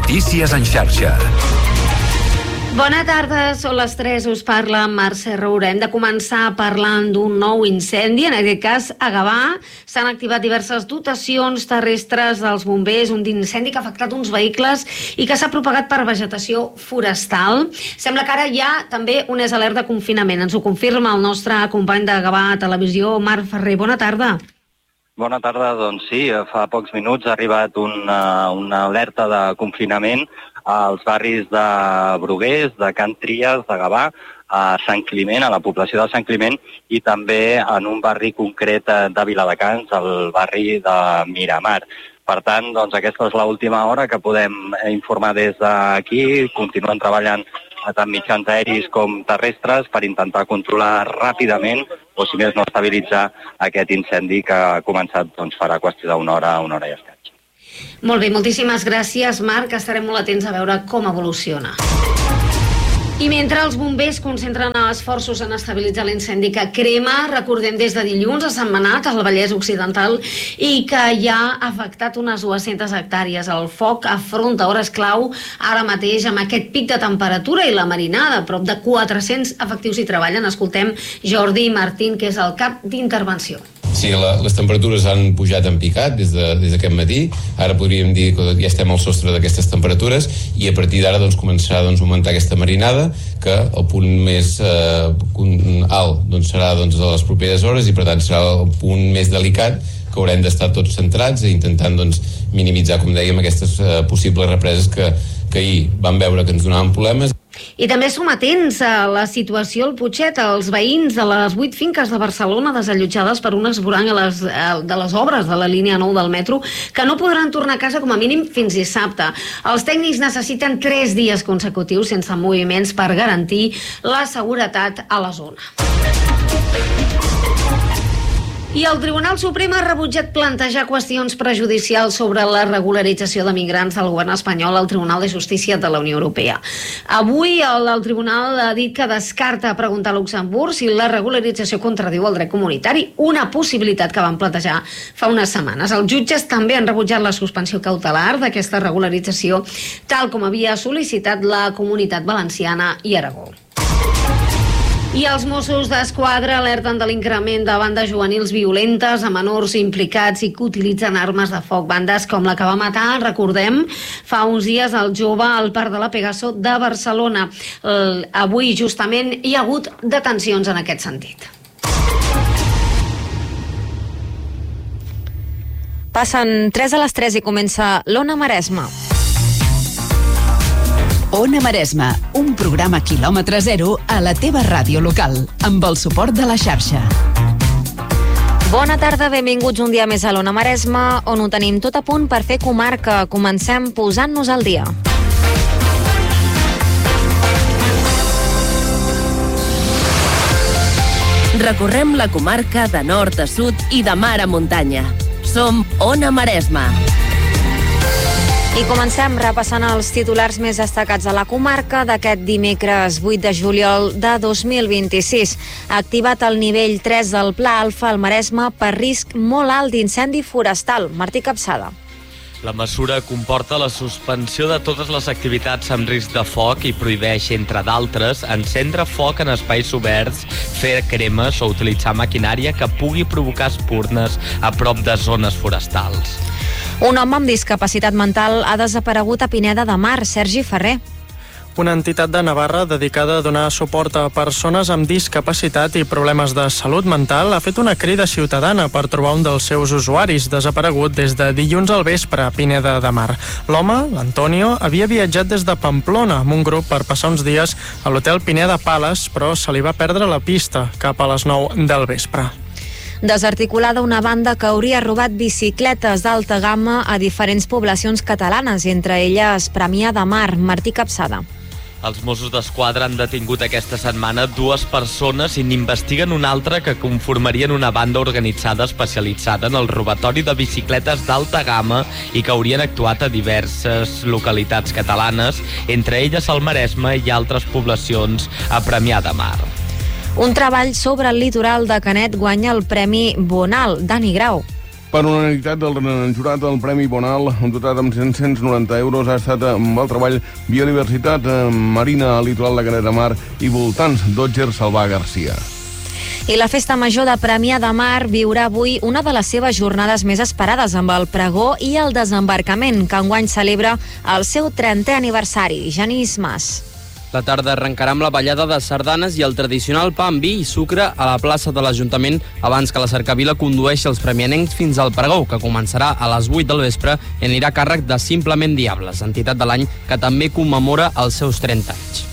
Notícies en xarxa. Bona tarda, són les 3, us parla Mercè Roura. Hem de començar parlant d'un nou incendi, en aquest cas a Gavà. S'han activat diverses dotacions terrestres dels bombers, un incendi que ha afectat uns vehicles i que s'ha propagat per vegetació forestal. Sembla que ara hi ha també un alert de confinament. Ens ho confirma el nostre company de Gavà Televisió, Marc Ferrer. Bona tarda. Bona tarda, doncs sí, fa pocs minuts ha arribat una alerta de confinament als barris de Bruguers, de Can Tries, de Gavà, a Sant Climent, a la població de Sant Climent, i també en un barri concret de Viladecans, el barri de Miramar. Per tant, doncs, aquesta és l'última hora que podem informar des d'aquí. Continuen treballant tant mitjans aeris com terrestres per intentar controlar ràpidament o, si més no, estabilitzar aquest incendi que ha començat farà qüestió d'una hora i escaig. Molt bé, moltíssimes gràcies, Marc. Estarem molt atents a veure com evoluciona. I mentre els bombers concentren esforços en estabilitzar l'incendi que crema, recordem des de dilluns a Sentmenat, al Vallès Occidental, i que ja ha afectat unes 200 hectàrees. El foc afronta hores clau ara mateix amb aquest pic de temperatura i la marinada. Prop de 400 efectius hi treballen. Escoltem Jordi Martín, que és el cap d'intervenció. Sí, les temperatures han pujat en picat des d'aquest matí. Ara podríem dir que ja estem al sostre d'aquestes temperatures i a partir d'ara començarà a augmentar aquesta marinada, que el punt més alt serà a les properes hores i per tant serà el punt més delicat que haurem d'estar tots centrats i intentant minimitzar, com dèiem, aquestes possibles represes que ahir vam veure que ens donaven problemes. I també som atents a la situació al Putxet. Els veïns de les 8 finques de Barcelona desallotjades per un esborrany de les obres de la línia 9 del metro que no podran tornar a casa com a mínim fins dissabte. Els tècnics necessiten 3 dies consecutius sense moviments per garantir la seguretat a la zona. I el Tribunal Suprem ha rebutjat plantejar qüestions prejudicials sobre la regularització de migrants del govern espanyol al Tribunal de Justícia de la Unió Europea. Avui el Tribunal ha dit que descarta preguntar a Luxemburg si la regularització contradiu el dret comunitari, una possibilitat que van plantejar fa unes setmanes. Els jutges també han rebutjat la suspensió cautelar d'aquesta regularització, tal com havia sol·licitat la Comunitat Valenciana i Aragó. I els Mossos d'Esquadra alerten de l'increment de bandes juvenils violentes a menors implicats i que utilitzen armes de foc. Bandes com la que va matar, recordem, fa uns dies el jove al Parc de la Pegaso de Barcelona. Avui, justament, hi ha hagut detencions en aquest sentit. Passen 3 a les 3 i comença l'Ona Maresma. Ona Maresma, un programa quilòmetre zero a la teva ràdio local, amb el suport de la xarxa. Bona tarda, benvinguts un dia més a l'Ona Maresma, on ho tenim tot a punt per fer comarca. Comencem posant-nos al dia. Recorrem la comarca de nord a sud i de mar a muntanya. Som Ona Maresma. I comencem repassant els titulars més destacats de la comarca d'aquest dimecres 8 de juliol de 2026. Ha activat el nivell 3 del Pla Alfa al Maresme per risc molt alt d'incendi forestal. Martí Capçada. La mesura comporta la suspensió de totes les activitats amb risc de foc i prohibeix, entre d'altres, encendre foc en espais oberts, fer cremes o utilitzar maquinària que pugui provocar espurnes a prop de zones forestals. Un home amb discapacitat mental ha desaparegut a Pineda de Mar. Sergi Ferrer. Una entitat de Navarra dedicada a donar suport a persones amb discapacitat i problemes de salut mental ha fet una crida ciutadana per trobar un dels seus usuaris desaparegut des de dilluns al vespre a Pineda de Mar. L'home, l'Antonio, havia viatjat des de Pamplona amb un grup per passar uns dies a l'hotel Pineda Palace, però se li va perdre la pista cap a les 9 del vespre. Desarticulada una banda que hauria robat bicicletes d'alta gamma a diferents poblacions catalanes, entre elles Premià de Mar. Martí Capçada. Els Mossos d'Esquadra han detingut aquesta setmana 2 persones i n'investiguen una altra que conformarien una banda organitzada especialitzada en el robatori de bicicletes d'alta gamma i que haurien actuat a diverses localitats catalanes, entre elles el Maresme i altres poblacions a Premià de Mar. Un treball sobre el litoral de Canet guanya el Premi Bonal. Dani Grau. Per unanimitat del jurat del Premi Bonal, dotat amb 590 euros, ha estat amb el treball Biodiversitat marina al litoral de Canet de Mar i voltants d'Otger Salvà Garcia. I la Festa Major de Premià de Mar viurà avui una de les seves jornades més esperades amb el pregó i el desembarcament, que enguany celebra el seu 30è aniversari. Genís Mas. La tarda arrencarà amb la ballada de sardanes i el tradicional pa amb vi i sucre a la plaça de l'Ajuntament abans que la cercavila condueixi els premianencs fins al pregó, que començarà a les 8 del vespre i anirà a càrrec de Simplement Diables, entitat de l'any que també commemora els seus 30 anys.